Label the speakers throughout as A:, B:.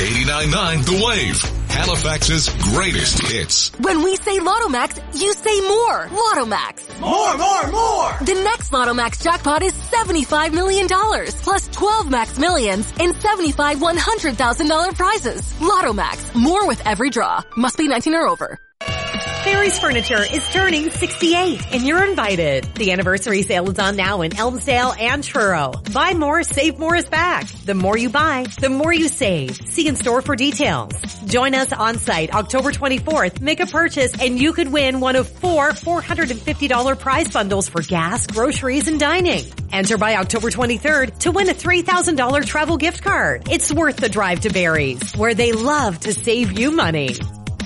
A: 89.9 The Wave, Halifax's greatest hits.
B: When we say Lotto Max, you say more. Lotto Max.
C: More, more, more!
B: The next Lotto Max jackpot is $75 million, plus 12 Max Millions and 75 $100,000 prizes. Lotto Max, more with every draw. Must be 19 or over.
D: Barry's Furniture is turning 68 and you're invited. The anniversary sale is on now in Elmsdale and Truro. Buy more, save more is back. The more you buy, the more you save. See in store for details. Join us on site October 24th. Make a purchase and you could win one of 4 $450 prize bundles for gas, groceries, and dining. Enter by October 23rd to win a $3,000 travel gift card. It's worth the drive to Barry's, where they love to save you money.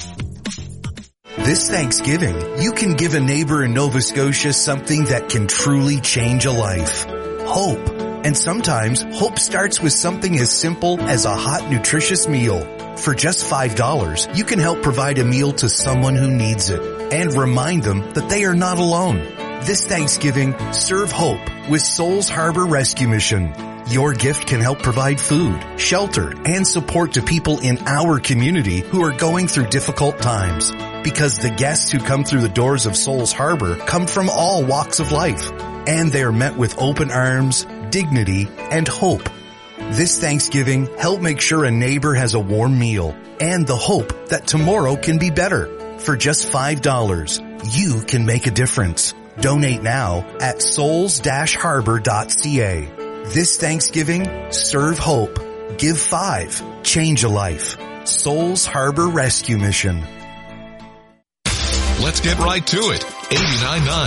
E: This Thanksgiving, you can give a neighbor in Nova Scotia something that can truly change a life. Hope. And sometimes, hope starts with something as simple as a hot, nutritious meal. For just $5, you can help provide a meal to someone who needs it and remind them that they are not alone. This Thanksgiving, serve hope with Souls Harbor Rescue Mission. Your gift can help provide food, shelter, and support to people in our community who are going through difficult times. Because the guests who come through the doors of Souls Harbor come from all walks of life, and they are met with open arms, dignity, and hope. This Thanksgiving, help make sure a neighbor has a warm meal and the hope that tomorrow can be better. For just $5, you can make a difference. Donate now at souls-harbor.ca. This Thanksgiving, serve hope. Give 5. Change a life. Souls Harbor Rescue Mission.
A: Let's get right to it. 89.9